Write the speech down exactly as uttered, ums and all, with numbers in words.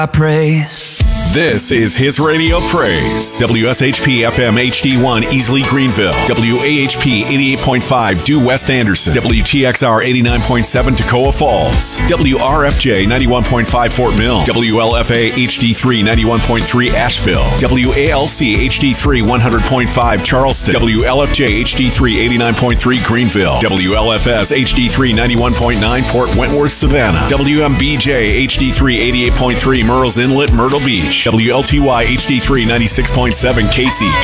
I praise. This is His Radio Praise. W S H P F M H D one Easley Greenville. W A H P eighty-eight point five Due West Anderson. W T X R eighty-nine point seven Toccoa Falls. W R F J ninety-one point five Fort Mill. W L F A H D three ninety-one point three Asheville. W A L C H D three one hundred point five Charleston. W L F J H D three eighty-nine point three Greenville. W L F S H D three ninety-one point nine Port Wentworth Savannah. W M B J H D three eighty-eight point three Murrells Inlet Myrtle Beach. W L T Y H D three ninety-six point seven Casey.